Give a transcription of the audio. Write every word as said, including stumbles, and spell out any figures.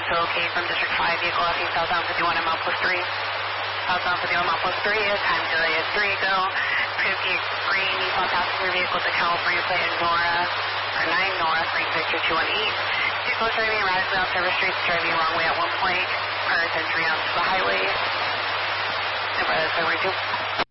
still okay from District five, vehicle F E southbound fifty-one and mile plus three. Southbound fifty-one mile plus three, time delay is three, go. Fifty green, Nissan passenger vehicle to California plate and Nora, or nine Nora, Frank Victor two one eight. Vehicle is driving erratically on Service Street, driving wrong way at one point, prior to entry onto the highway. And by the way, two.